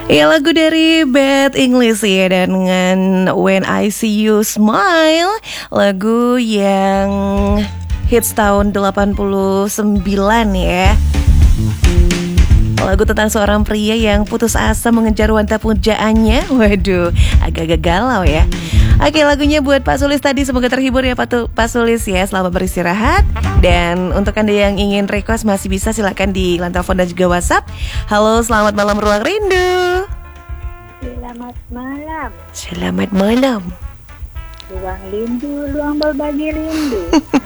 Ya, lagu dari Bad English ya, dengan When I See You Smile, lagu yang hits tahun 89 ya. Lagu tentang seorang pria yang putus asa mengejar wanita pujaannya. Waduh, agak-agak galau ya. Oke, lagunya buat Pak Sulis tadi. Semoga terhibur ya Pak Sulis ya. Selamat beristirahat. Dan untuk Anda yang ingin request masih bisa, silakan di line telepon dan juga WhatsApp. Halo, selamat malam Ruang Rindu. Selamat malam. Selamat malam. Ruang rindu, ruang berbagi rindu.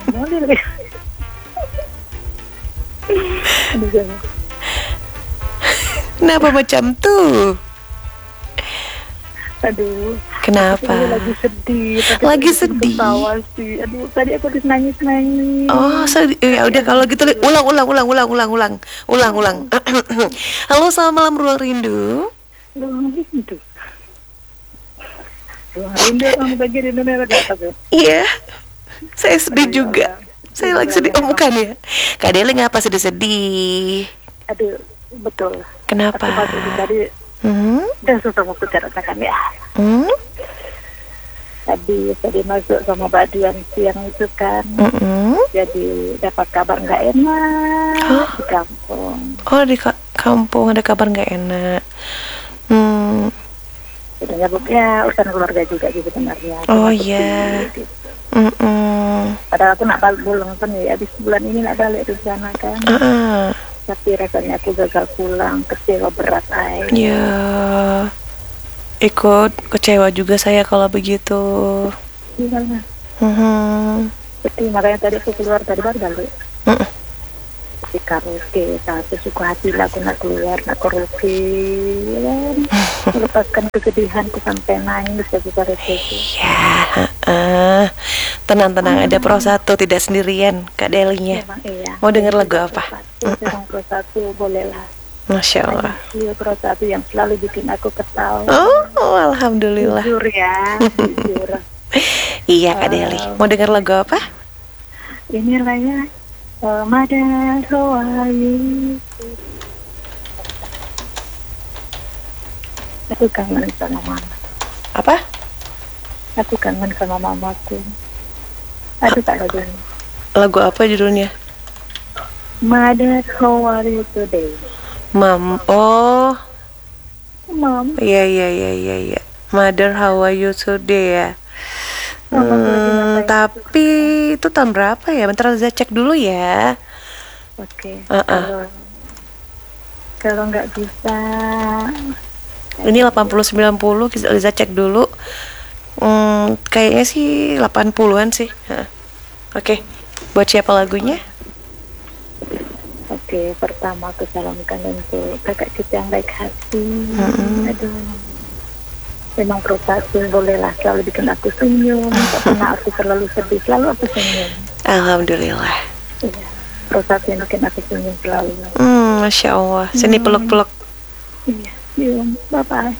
Kenapa macam tuh? Aduh. Kenapa? Lagi sedih. Lagi sedih. Ketawa sih. Aduh, tadi aku habis nangis. Oh, ya udah kalau gitu ulang. Halo, selamat malam Ruang Rindu. Ruang rindu. Ruang rindu, ruang berbagi rindu merah apa? Iya. Saya sedih juga. Saya lagi sedih. Oh, bukan ya. Kak Deli ngapa sedih-sedih? Aduh, betul. Kenapa? Aku pasti tadi udah susah waktu ceritakan ya. Tadi masuk sama Baduan siang itu kan. Jadi dapat kabar nggak enak di kampung. Oh, di kampung ada kabar nggak enak. Sebenarnya ya urusan keluarga juga sih sebenarnya. Oh iya. Gitu. Padahal aku nak balik pulang kan ya, habis bulan ini nak balik ke sana kan. Tapi rasanya aku gagal pulang, kecewa berat ay. Ya, ikut kecewa juga saya kalau begitu. Gimana? Jadi makanya tadi aku keluar tadi baru balik. Di karaoke, tapi suka hati lah aku nak keluar, nak karaoke, kan? Melepaskan kesedihanku sampai nangis di karaoke. Iya, tenang, ada Pro 1 tidak sendirian Kak Delinya. Iya. Mau denger lagu apa? Pro 1 boleh lah. Masya Allah. Pro 1 yang selalu bikin aku ketawa. Oh, alhamdulillah. Jujur ya, jujur. Iya Kak Deli. Mau denger lagu apa? Ini lah ya. Mother, how are you? Aku kangen sama mama. Apa? Aku kangen sama mamaku. Aduh, tak lagunya. Lagu apa judulnya? Mother, how are you today? Mom. Oh. Mom. Iya. Mother, how are you today ya? Tapi itu tahun berapa ya? Bentar Liza cek dulu ya. Oke. Kalau nggak bisa. Ini 80-90, Liza cek dulu. Kayaknya sih 80-an sih. Oke. Buat siapa lagunya? Oke, pertama aku salamkan untuk kakak kita yang baik hati. Aduh. Memang prestasi bolehlah selalu bikin aku senyum. Tak pernah aku terlalu sedih, selalu aku senyum. Alhamdulillah. Iya, prestasi yang bikin aku senyum selalu. Masya Allah. Sini peluk-peluk. Iya, cium, bye-bye.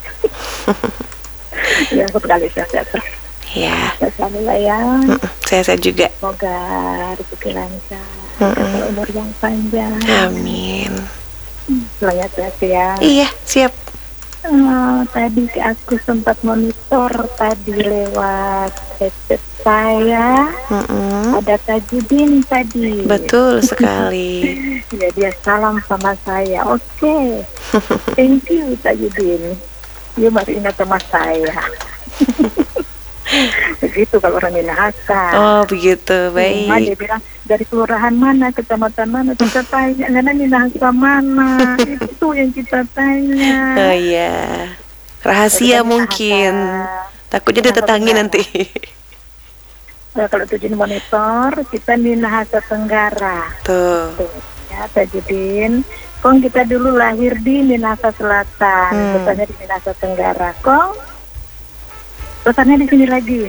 Ya, aku sekali sehat. Iya. Selalu lah ya. Saya juga. Semoga rezeki lancar, umur yang panjang. Amin. Selamat sehat ya. Iya, siap. Tadi aku sempat monitor tadi lewat headset saya. Ada Tajudin tadi. Betul sekali. Ya, dia salam sama saya. Oke. Thank you Tajudin. Dia masih ingat sama saya. Begitu kalau orang Minahasa. Oh begitu, baik. Dia bilang dari kelurahan mana, kecamatan mana, kita tanya karena Minahasa mana. Itu yang kita tanya. Oh iya, rahasia mungkin. Takutnya ditetanggi nanti. Kalau tujuan monitor kita Minahasa Tenggara. Tuh. Ya Tajudin. Kong kita dulu lahir di Minahasa Selatan, besarnya di Minahasa Tenggara. Kong pesannya di sini lagi.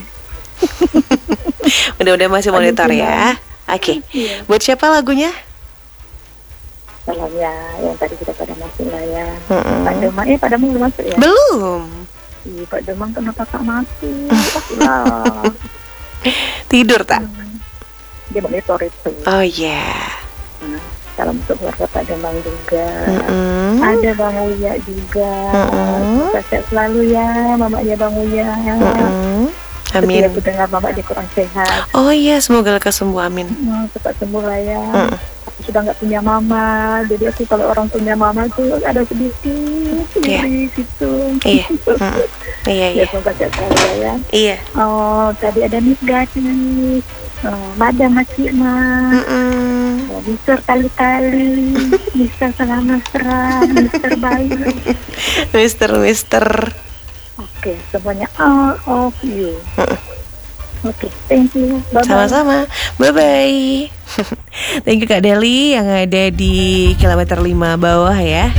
Udah masih monitor ya. Oke. Iya. Buat siapa lagunya? Salamnya yang tadi kita pada masuk lah ya. Pak Demang, Pak Demang belum masuk ya? Belum. Pak Demang kenapa tak masuk? Lah. Tidur tak? Dia monitor itu. Oh iya. Salam untuk keluarga Pak Demang juga. Ada Bang Uya juga. Semoga sehat selalu ya mamanya Bang Uya. Amin. Aku dengar mamanya kurang sehat. Oh iya, semoga lekas sembuh, amin. Cepat sembuh lah ya. Aku sudah nggak punya mama, jadi aku kalau orang punya mama tuh ada sedikit di situ. Iya. Iya. Semoga sehat selalu ya. Iya. Oh, tadi ada Miss Gadis. Madam Makcik Ma. Mister Kali-Kali. Mister Salah Mesra. Mister Bayu. Mister. Oke, semuanya all of you. Oke, thank you. Bye-bye. Sama-sama. Bye-bye. Thank you Kak Deli yang ada di kilometer 5 bawah ya.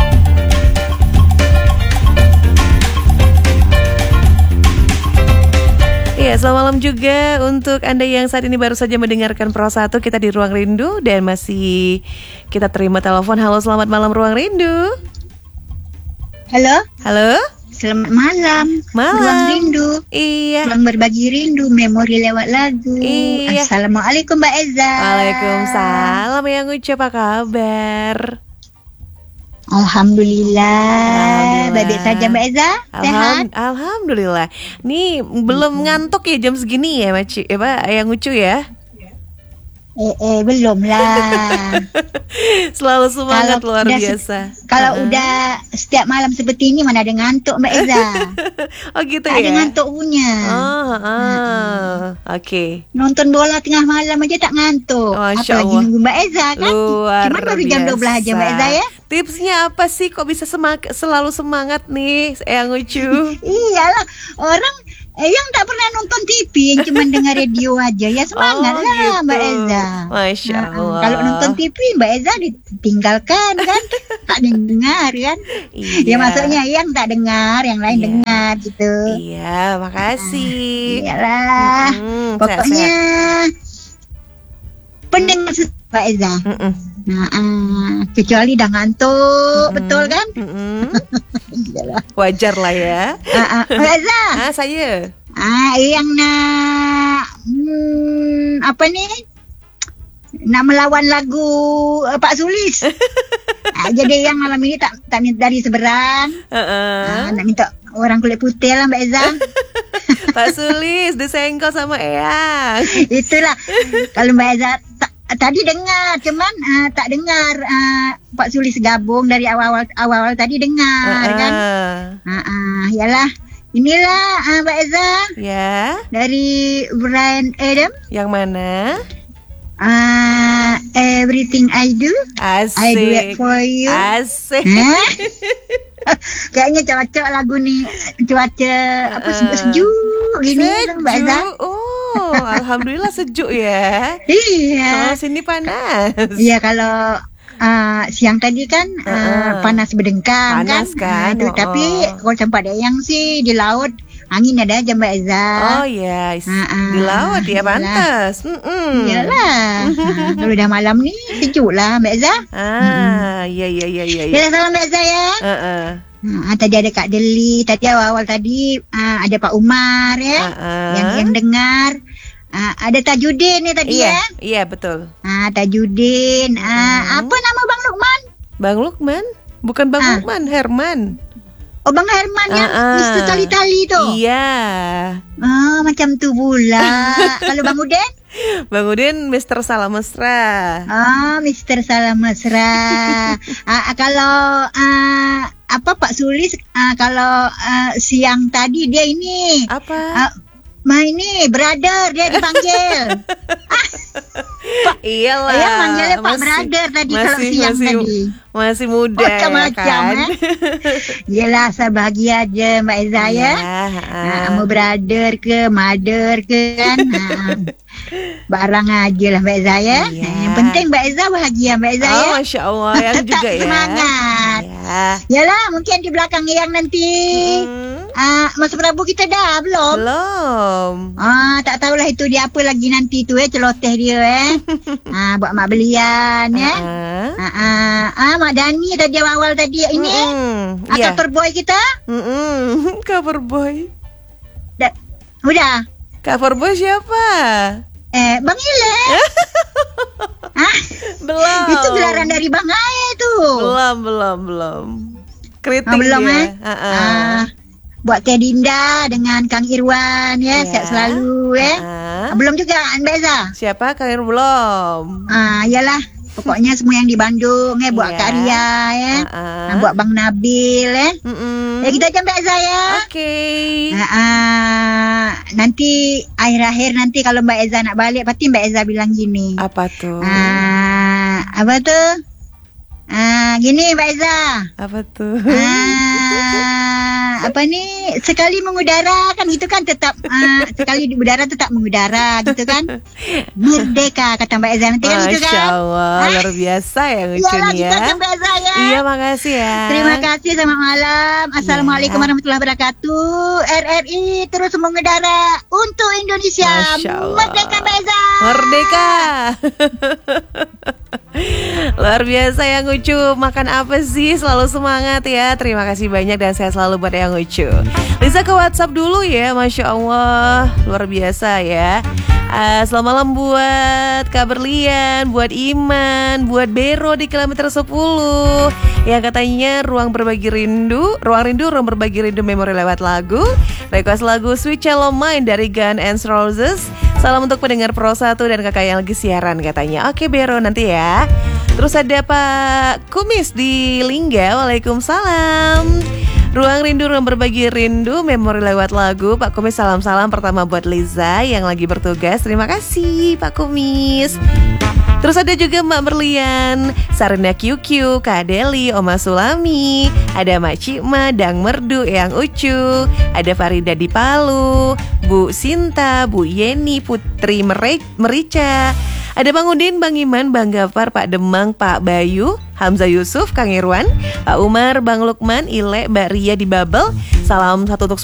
Ya, selamat malam juga untuk Anda yang saat ini baru saja mendengarkan Pro 1. Kita di Ruang Rindu dan masih kita terima telepon. Halo, selamat malam Ruang Rindu. Halo. Selamat malam. Ruang Rindu. Iya. Ruang berbagi rindu, memori lewat lagu. Iya. Assalamualaikum Mbak Eza. Waalaikumsalam yang Ucu, apa kabar? Alhamdulillah. Baik saja Mbak Eza. Sehat? Alhamdulillah. Nih belum ngantuk ya jam segini ya, Maci? Yang Ucu ya? Belum lah. Selalu semangat luar biasa. Kalau udah setiap malam seperti ini mana ada ngantuk Mbak Eza. Oh gitu tak ya? ada ngantuk punya. Oke. Nonton bola tengah malam aja tak ngantuk. Masya Apalagi Allah. nunggu Mbak Eza kan. Luar Cuma baru jam 12 aja biasa. Mbak Eza ya. Tipsnya apa sih kok bisa selalu semangat nih Eyang Ucu? Iyalah, orang yang tak pernah nonton TV, yang cuma dengar radio aja, ya semangat lah gitu. Mbak Eza. Masya Allah. Kalau nonton TV Mbak Eza ditinggalkan kan, tak dengar kan. Iya. Ya maksudnya yang tak dengar, yang lain dengar gitu. Iya, makasih. Iyalah, pokoknya pendengar Mbak Eza. Kecuali dah ngantuk, betul kan? Wajar lah ya. Mbak Eza. Saya. Yang nak apa nih? Nak melawan lagu Pak Sulis. Jadi yang malam ini tak minta dari seberang. Nak minta orang kulit putih lah Mbak Eza. Pak Sulis disengkol sama Eyang. Itulah. Kalau Mbak Eza tadi dengar, cuman tak dengar Pak Sulis gabung dari awal tadi dengar kan. Yalah. Inilah Mbak Eza. Ya. Dari Bryan Adam. Yang mana? Everything I Do. Asik. I do it for you. Asik. Kayaknya cocok lagu nih. Cuaca sejuk gini Mbak Eza. Alhamdulillah sejuk ya. Iya. Sini panas. Iya, kalau siang tadi kan panas berdengkang panas kan. Tapi kalau tempat Eyang sih di laut angin ada aja Mbak Eza. Oh iya, di laut ya pantas. Iyalah. Kalau udah malam nih sejuk lah Mbak Eza. Iya. Ya salam Mbak Eza ya. Tadi ada Kak Deli, tadi awal tadi ada Pak Umar ya, yang dengar. Ada Tajudin nih tadi ya. Iya betul. Tajudin. Apa nama Bang Lukman? Bang Lukman? Bukan Bang Lukman, Herman. Oh, Bang Herman yang Mister Tali-Tali tu. Iya. Macam tu pula. Kalau Bang Udin? Bang Udin Mister Salah Mesra. Mister Salah Mesra. Kalau Pak Sulis, kalau siang tadi dia ini apa? Ini brother dia dipanggil. Iyalah. Dia manggilnya Pak brother tadi kalau siang tadi. Masih muda macam-macam kan? Yelah, sebahagia aja Mbak Eza ya. Mau brother ke mother ke kan. Barang aja lah Mbak Eza ya. Yang penting Mbak Eza bahagia Mbak Eza ya. Masya Allah, yang juga ya. Semangat. Yalah, mungkin di belakang yang nanti Mas Prabu kita dah belum? Tak tahulah itu dia apa lagi nanti tu celoteh dia buat mak belian ya. Mak Dani tadi awal tadi ini cover boy kita. Cover boy. Udah. Cover boy siapa? Bang Ile. Belum. Itu gelaran dari Bang Ae tuh. Belum. Keriting belum ya. Buat Teh Dinda dengan Kang Irwan ya, sehat selalu ya. Belum juga Mbak Eza. Siapa? Kang Irwan belum. Iyalah. Pokoknya semua yang di Bandung ya, buat Kak Ria ya. Buat Bang Nabil ya. Ya kita aja Mbak Eza ya. Oke. Nanti akhir-akhir nanti kalau Mbak Eza nak balik, pasti Mbak Eza bilang gini. Apa tuh? Apa tuh? Gini Mbak Eza. Apa tuh? Apa nih, sekali mengudara kan gitu kan, tetap sekali di udara tetap mengudara gitu kan. Merdeka kata Mbak Eza nanti kan gitu kan. Masya Allah, luar biasa ya lucunya ya. Gitu Mbak Eza ya. Iya, makasih ya. Terima kasih, selamat malam. Assalamualaikum warahmatullahi wabarakatuh. RRI terus mengudara untuk Indonesia. Merdeka Mbak Eza. Merdeka. Luar biasa yang lucu. Makan apa sih? Selalu semangat ya. Terima kasih banyak dan saya selalu buat yang lucu. Lisa ke WhatsApp dulu ya. Masya Allah, luar biasa ya. Selamat malam buat Kak Berlian, buat Iman, buat Bero di kilometer 10 yang katanya ruang berbagi rindu, ruang berbagi rindu memori lewat lagu. Request lagu Sweet Shallow Mind dari Guns N' Roses. Salam untuk pendengar Pro 1 dan kakak yang lagi siaran katanya. Oke Bero, nanti ya. Terus ada Pak Kumis di Lingga. Waalaikumsalam. Ruang rindu, ruang berbagi rindu, memori lewat lagu. Pak Kumis, salam-salam pertama buat Liza yang lagi bertugas. Terima kasih Pak Kumis. Terus ada juga Mbak Berlian, Sarina QQ, Kak Deli, Oma Sulami, ada Mak Cikma, Dang Merdu, Eyang Ucu, ada Farida di Palu, Bu Sinta, Bu Yeni, Putri Merica, ada Bang Udin, Bang Iman, Bang Gafar, Pak Demang, Pak Bayu, Hamzah Yusuf, Kang Irwan, Pak Umar, Bang Lukman, Ile, Mbak Ria di Babel. Salam satu untuk